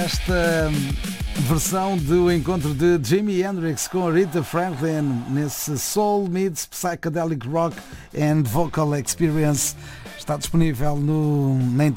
esta versão do encontro de Jimi Hendrix com a Rita Franklin nesse Soul Meets Psychedelic Rock and Vocal Experience. Está disponível na internet.